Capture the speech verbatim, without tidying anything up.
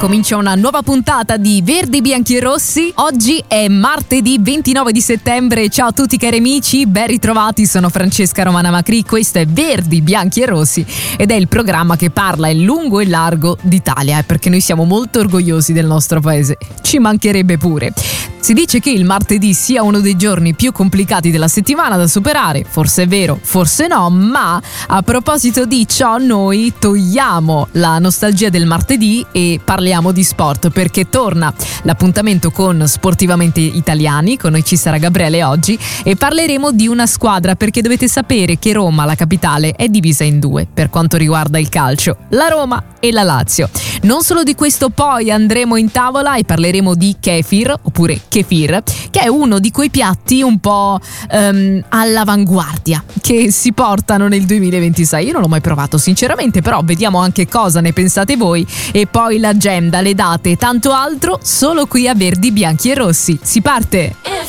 comincia una nuova puntata di Verdi, Bianchi e Rossi. Oggi è martedì ventinove di settembre. Ciao a tutti cari amici, ben ritrovati. Sono Francesca Romana Macri, questo è Verdi, Bianchi e Rossi ed è il programma che parla in lungo e largo d'Italia, eh, perché noi siamo molto orgogliosi del nostro paese, ci mancherebbe pure. Si dice che il martedì sia uno dei giorni più complicati della settimana da superare, forse è vero, forse no, ma a proposito di ciò noi togliamo la nostalgia del martedì e parliamo di sport, perché torna l'appuntamento con Sportivamente Italiani. Con noi ci sarà Gabriele oggi e parleremo di una squadra, perché dovete sapere che Roma, la capitale, è divisa in due per quanto riguarda il calcio, la Roma e la Lazio. Non solo di questo, poi andremo in tavola e parleremo di kefir, oppure kefir, che è uno di quei piatti un po' um, all'avanguardia che si portano nel duemilaventisei. Io non l'ho mai provato sinceramente, però vediamo anche cosa ne pensate voi, e poi l'agenda, le date e tanto altro solo qui a Verdi, Bianchi e Rossi. Si parte!